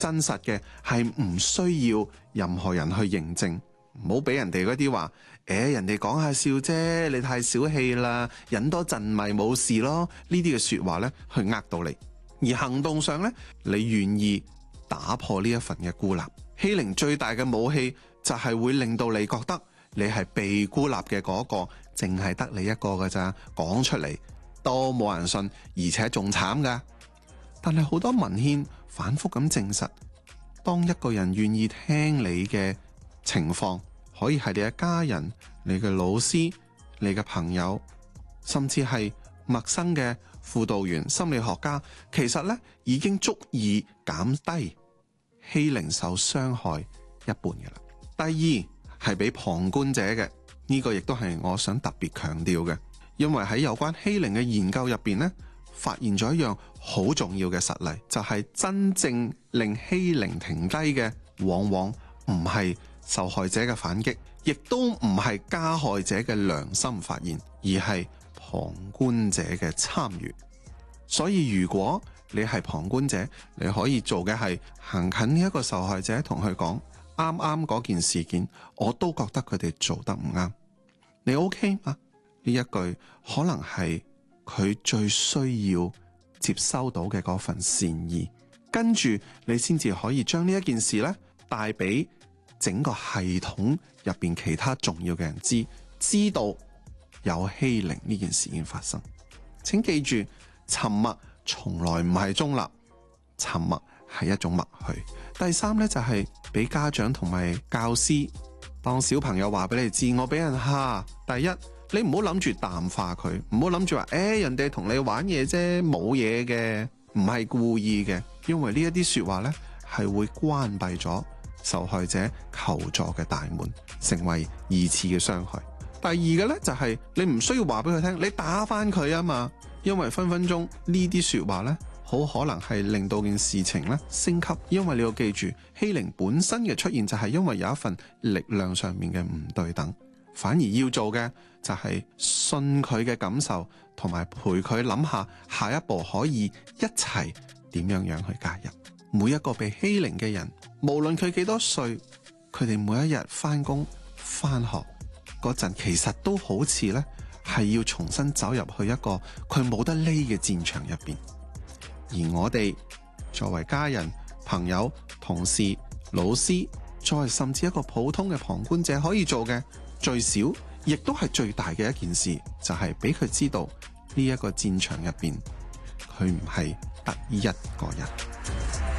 真實嘅係唔需要任何人去認證，唔好俾人哋嗰啲話，人哋講下笑啫，你太小氣啦，忍多陣咪冇事咯。呢啲嘅說話呢，去呃到你。而行動上呢，你願意打破呢一份嘅孤立。欺凌最大嘅武器就係會令到你覺得你係被孤立嘅嗰個，淨係得你一個㗎咋，講出嚟都冇人信，而且仲慘㗎。但係好多文獻反覆咁證實，當一個人願意聽你嘅情況，可以係你嘅家人、你嘅老師、你嘅朋友，甚至係陌生嘅輔導員、心理學家，其實呢已經足以減低欺凌受傷害一半嘅啦。第二係俾旁觀者嘅，呢個亦都係我想特別強調嘅，因為喺有關欺凌嘅研究入邊呢，發現咗一樣好重要嘅實例，就係真正令欺凌停低嘅，往往唔係受害者嘅反擊，亦都唔係加害者嘅良心發現，而係旁觀者嘅參與。所以如果你係旁觀者，你可以做嘅係行近呢一個受害者，同佢講啱啱嗰件事件，我都覺得佢哋做得唔啱，你 OK 嗎？呢一句可能係佢最需要接收到嘅嗰份善意，跟住你先至可以將呢一件事呢帶俾整個系統入邊其他重要嘅人知道有欺凌呢件事已經發生。請記住，沉默從來唔係中立，沉默係一種默許。第三呢，就係俾家長同埋教師，當小朋友話俾你知我俾人蝦，第一，你唔好諗住淡化佢，唔好諗住話人哋同你玩嘢啫，冇嘢嘅，唔係故意嘅，因為呢一啲說話呢係會關閉咗受害者求助嘅大門，成為二次嘅傷害。第二嘅呢，就係你唔需要話俾佢聽，你打翻佢啊嘛，因為分分鐘呢啲說話呢，好可能係令到件事情呢升級。因為你要記住，欺凌本身嘅出現就係因為有一份力量上面嘅唔對等，反而要做嘅就係信佢嘅感受，同埋陪佢諗下下一步可以一齊點樣去介入。每一個被欺凌嘅人，無論佢幾多歲，佢哋每一日翻工翻學嗰陣，其實都好似呢係要重新走入去一個佢冇得匿嘅戰場入邊。而我哋作為家人、朋友、同事、老師，再甚至一個普通嘅旁觀者，可以做嘅最少，亦都係最大嘅一件事，就係俾佢知道呢一個戰場入邊，佢唔係得一個人。